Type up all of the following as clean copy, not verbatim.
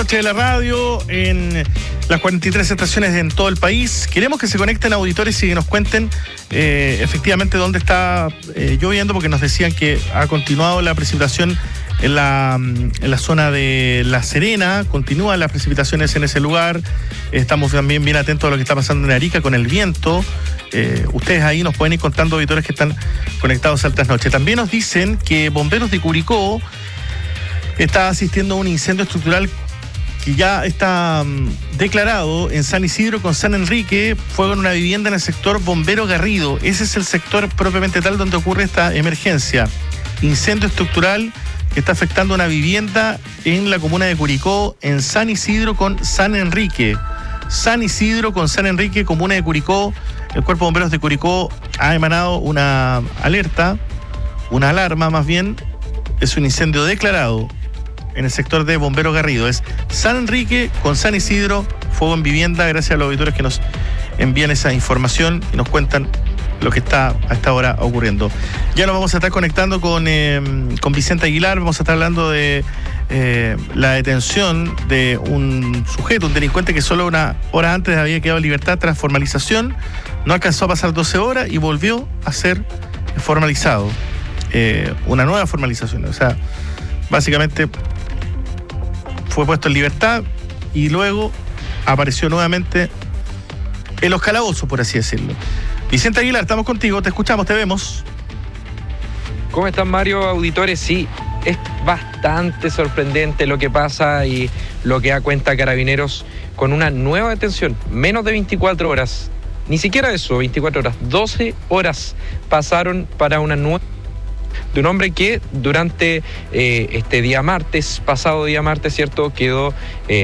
De la radio en las 43 estaciones en todo el país. Queremos que se conecten auditores y que nos cuenten efectivamente dónde está lloviendo, porque nos decían que ha continuado la precipitación en la zona de La Serena, continúan las precipitaciones en ese lugar. Estamos también bien atentos a lo que está pasando en Arica con el viento. Ustedes ahí nos pueden ir contando, auditores que están conectados a Altas Noches. También nos dicen que bomberos de Curicó está asistiendo a un incendio estructural que ya está declarado en San Isidro con San Enrique, fuego en una vivienda en el sector Bombero Garrido. Ese es el sector propiamente tal donde ocurre esta emergencia. Incendio estructural que está afectando una vivienda en la comuna de Curicó, en San Isidro con San Enrique. San Isidro con San Enrique, comuna de Curicó. El Cuerpo de Bomberos de Curicó ha emanado una alerta, una alarma más bien. Es un incendio declarado en el sector de Bombero Garrido. Es San Enrique con San Isidro, fuego en vivienda. Gracias a los auditores que nos envían esa información y nos cuentan lo que está a esta hora ocurriendo. Ya nos vamos a estar conectando con Vicente Aguilar. Vamos a estar hablando de la detención de un sujeto, un delincuente que solo una hora antes había quedado en libertad tras formalización. No alcanzó a pasar 12 horas y volvió a ser formalizado. Una nueva formalización. O sea, básicamente fue puesto en libertad y luego apareció nuevamente en los calabozos, por así decirlo. Vicente Aguilar, estamos contigo, te escuchamos, te vemos. ¿Cómo están, Mario? Auditores, sí, es bastante sorprendente lo que pasa y lo que da cuenta Carabineros con una nueva detención, menos de 24 horas, ni siquiera eso, 24 horas, 12 horas pasaron para una nueva de un hombre que durante este día martes, pasado día martes, ¿cierto?, quedó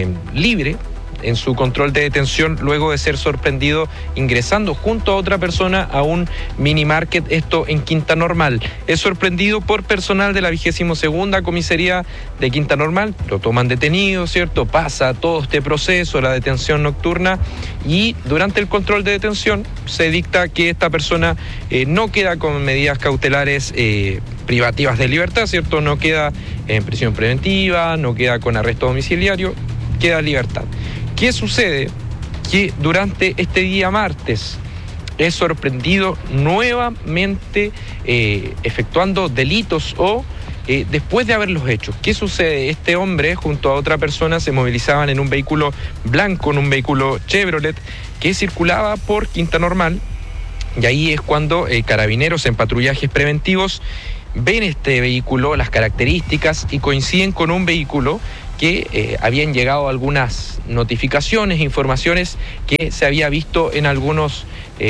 libre en su control de detención luego de ser sorprendido ingresando junto a otra persona a un mini market, esto en Quinta Normal. Es sorprendido por personal de la 22ª comisaría de Quinta Normal, lo toman detenido, ¿cierto? Pasa todo este proceso, la detención nocturna, y durante el control de detención se dicta que esta persona no queda con medidas cautelares privativas de libertad, ¿cierto? No queda en prisión preventiva, no queda con arresto domiciliario, queda en libertad. ¿Qué sucede? Que durante este día martes es sorprendido nuevamente efectuando delitos o después de haberlos hecho. ¿Qué sucede? Este hombre junto a otra persona se movilizaban en un vehículo blanco, en un vehículo Chevrolet que circulaba por Quinta Normal, y ahí es cuando Carabineros en patrullajes preventivos ven este vehículo, las características, y coinciden con un vehículo que habían llegado algunas notificaciones, informaciones que se había visto en algunos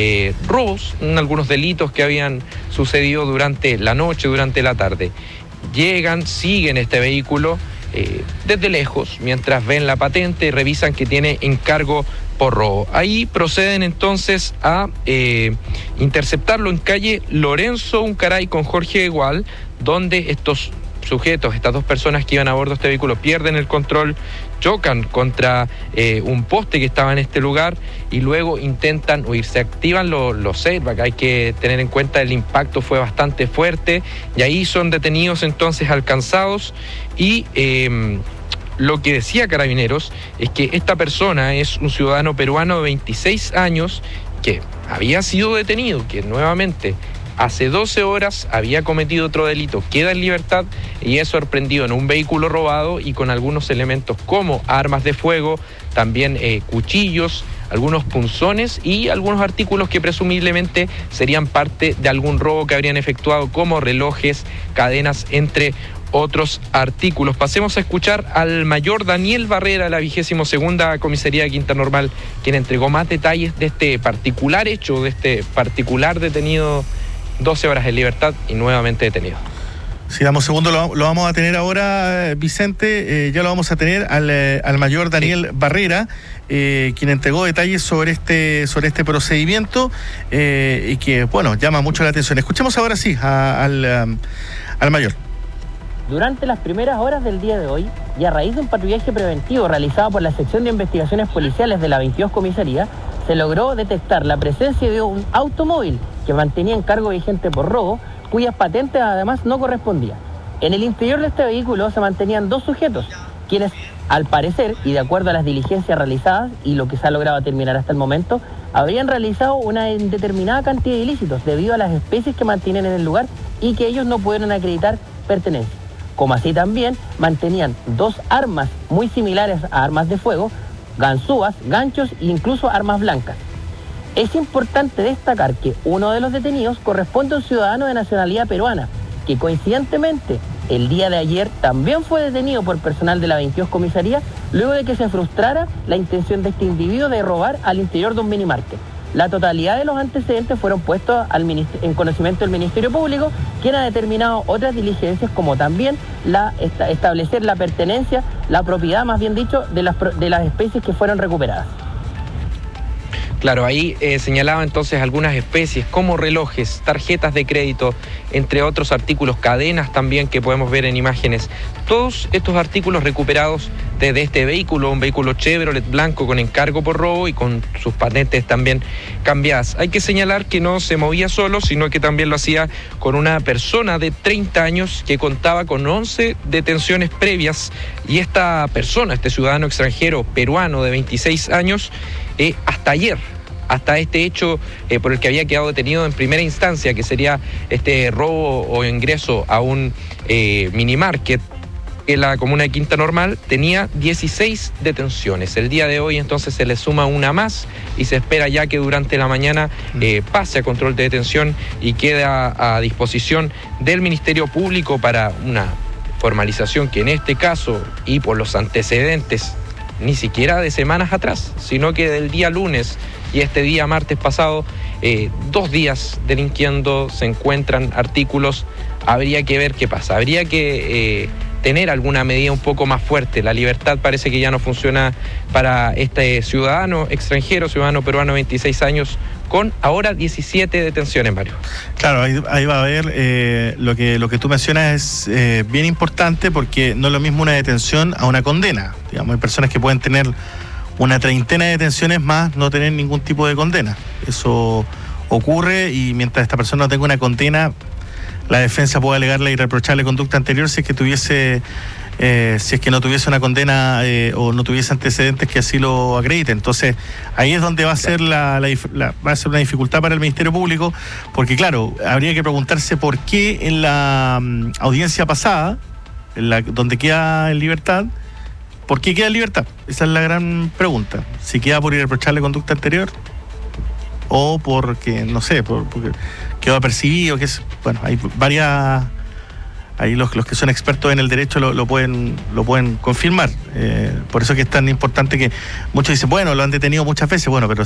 robos, en algunos delitos que habían sucedido durante la noche, durante la tarde. Llegan, siguen este vehículo desde lejos, mientras ven la patente y revisan que tiene encargo por robo. Ahí proceden entonces a interceptarlo en calle Lorenzo Uncaray con Jorge Igual, donde estos sujetos, estas dos personas que iban a bordo de este vehículo, pierden el control, chocan contra un poste que estaba en este lugar y luego intentan huir. Se activan los airbags. Hay que tener en cuenta el impacto fue bastante fuerte, y ahí son detenidos entonces, alcanzados, y lo que decía Carabineros es que esta persona es un ciudadano peruano de 26 años que había sido detenido, que nuevamente hace 12 horas había cometido otro delito, queda en libertad y es sorprendido en un vehículo robado y con algunos elementos como armas de fuego, también cuchillos, algunos punzones y algunos artículos que presumiblemente serían parte de algún robo que habrían efectuado, como relojes, cadenas, entre otros artículos. Pasemos a escuchar al mayor Daniel Barrera de la 22ª comisaría de Quinta Normal, quien entregó más detalles de este particular hecho, de este particular detenido, 12 horas en libertad y nuevamente detenido. Si damos segundo, lo vamos a tener ahora, Vicente. Ya lo vamos a tener al mayor Daniel Barrera, quien entregó detalles sobre este procedimiento y que, bueno, llama mucho la atención. Escuchemos ahora sí al mayor. Durante las primeras horas del día de hoy, y a raíz de un patrullaje preventivo realizado por la Sección de Investigaciones Policiales de la 22 Comisaría, se logró detectar la presencia de un automóvil que mantenía encargo vigente por robo, cuyas patentes además no correspondían. En el interior de este vehículo se mantenían dos sujetos, quienes al parecer, y de acuerdo a las diligencias realizadas y lo que se ha logrado determinar hasta el momento, habrían realizado una indeterminada cantidad de ilícitos debido a las especies que mantienen en el lugar y que ellos no pudieron acreditar pertenencia. Como así también mantenían 2 armas muy similares a armas de fuego, ganzúas, ganchos e incluso armas blancas. Es importante destacar que uno de los detenidos corresponde a un ciudadano de nacionalidad peruana, que coincidentemente el día de ayer también fue detenido por personal de la 22 Comisaría, luego de que se frustrara la intención de este individuo de robar al interior de un minimarket. La totalidad de los antecedentes fueron puestos en conocimiento del Ministerio Público, quien ha determinado otras diligencias, como también establecer la pertenencia, la propiedad, más bien dicho, de las especies que fueron recuperadas. Claro, ahí señalaba entonces algunas especies como relojes, tarjetas de crédito, entre otros artículos, cadenas también que podemos ver en imágenes. Todos estos artículos recuperados desde este vehículo, un vehículo Chevrolet blanco con encargo por robo y con sus patentes también cambiadas. Hay que señalar que no se movía solo, sino que también lo hacía con una persona de 30 años que contaba con 11 detenciones previas, y esta persona, este ciudadano extranjero peruano de 26 años, hasta ayer, hasta este hecho por el que había quedado detenido en primera instancia, que sería este robo o ingreso a un minimarket en la comuna de Quinta Normal, tenía 16 detenciones. El día de hoy entonces se le suma una más y se espera ya que durante la mañana pase a control de detención y queda a disposición del Ministerio Público para una formalización que en este caso, y por los antecedentes, ni siquiera de semanas atrás, sino que del día lunes y este día martes pasado, 2 días delinquiendo, se encuentran artículos. Habría que ver qué pasa, habría que tener alguna medida un poco más fuerte. La libertad parece que ya no funciona para este ciudadano extranjero, ciudadano peruano de 26 años, con ahora 17 detenciones, Mario. Claro, ahí va a haber, lo que tú mencionas es bien importante, porque no es lo mismo una detención a una condena. Digamos, hay personas que pueden tener una treintena de detenciones más no tener ningún tipo de condena. Eso ocurre, y mientras esta persona no tenga una condena, la defensa puede alegar la irreprochable conducta anterior si es que no tuviese una condena o no tuviese antecedentes que así lo acrediten. Entonces, ahí es donde va a ser va a ser una dificultad para el Ministerio Público, porque claro, habría que preguntarse por qué en la audiencia pasada, donde queda en libertad, ¿por qué queda en libertad? Esa es la gran pregunta. Si queda por irreprochable conducta anterior, o porque, no sé, porque quedó apercibido, bueno, hay varias. Ahí los que son expertos en el derecho lo pueden confirmar. Por eso que es tan importante que muchos dicen, bueno, lo han detenido muchas veces, bueno, pero